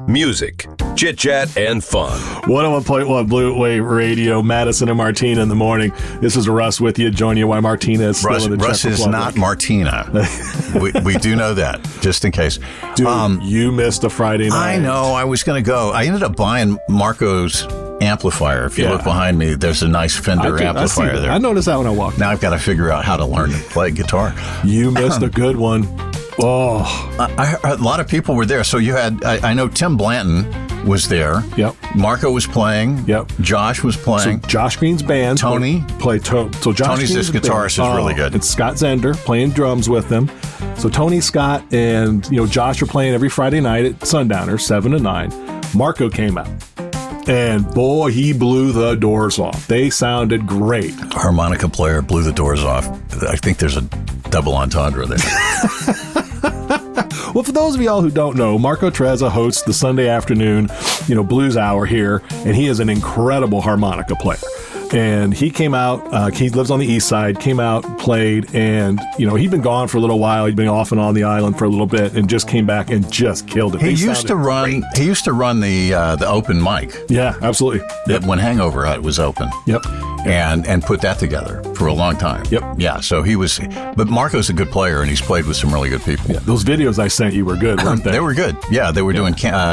music, chit-chat, and fun. 101.1 Blue Wave Radio, Madison and Martina in the morning. This is Russ with you, joining you while Martina is still in the Russ Czech is Republic. not Martina. we do know that, just in case. Dude, you missed a Friday night. I know. I was going to go. I ended up buying Marco's amplifier. If you look behind me, there's a nice Fender amplifier there. I noticed that when I walked. Now I've got to figure out how to learn to play guitar. You missed a good one. Oh, a lot of people were there. So you had, I know Tim Blanton was there. Yep. Marco was playing. Yep. Josh was playing. So Josh Green's band. Tony played. So Josh Tony's Green's this guitarist is really good. It's Scott Zender playing drums with them. So Tony, Scott, and Josh are playing every Friday night at Sundowners, 7 to 9. Marco came out. And boy, he blew the doors off. They sounded great. Harmonica player blew the doors off. I think there's a double entendre there. Well, for those of y'all who don't know, Marco Trezza hosts the Sunday afternoon, Blues Hour here, and he is an incredible harmonica player. And he came out, he lives on the east side, came out, played, and, he'd been gone for a little while. He'd been off and on the island for a little bit and just came back and just killed it. He used to run the open mic. Yeah, absolutely. Yep. When Hangover Hut was open. Yep. And put that together for a long time. Yep. Yeah, so but Marco's a good player, and he's played with some really good people. Yeah, those videos I sent you were good, weren't they? They were good. Yeah, they were doing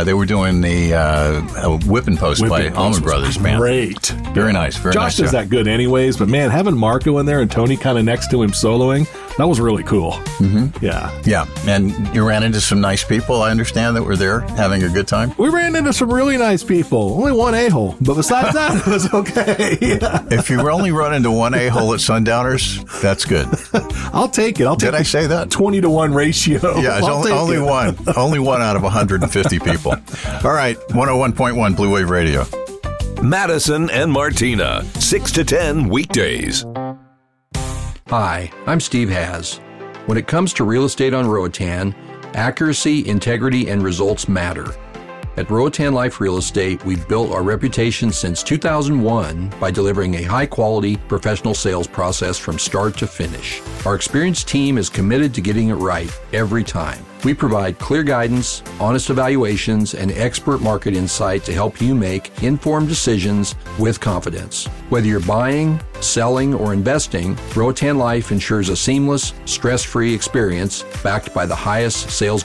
the Whippin' Post by Allman Brothers band. Great. Very nice. Very nice. Josh does that good anyways, but man, having Marco in there and Tony kind of next to him soloing, that was really cool. Mm-hmm. Yeah. Yeah, and you ran into some nice people, I understand, that were there having a good time? We ran into some really nice people. Only one a-hole, but besides that, it was okay. Yeah. If you only run into one a-hole at Sundowners, that's good. I'll take it. Did I say that? 20-to-1 ratio. Yeah, it's only one. Only one out of 150 people. All right, 101.1 Blue Wave Radio. Madison and Martina, 6 to 10 weekdays. Hi, I'm Steve Haz. When it comes to real estate on Roatan, accuracy, integrity, and results matter. At Roatan Life Real Estate, we've built our reputation since 2001 by delivering a high-quality professional sales process from start to finish. Our experienced team is committed to getting it right every time. We provide clear guidance, honest evaluations, and expert market insight to help you make informed decisions with confidence. Whether you're buying, selling, or investing, Roatan Life ensures a seamless, stress-free experience backed by the highest sales